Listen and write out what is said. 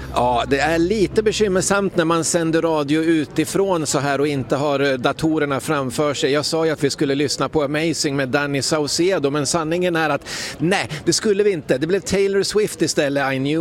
Ja, det är lite bekymmersamt när man sänder radio utifrån så här och inte har datorerna framför sig. Jag sa ju att vi skulle lyssna på Amazing med Danny Saucedo, men sanningen är att nej, det skulle vi inte. Det blev Taylor Swift istället, I Knew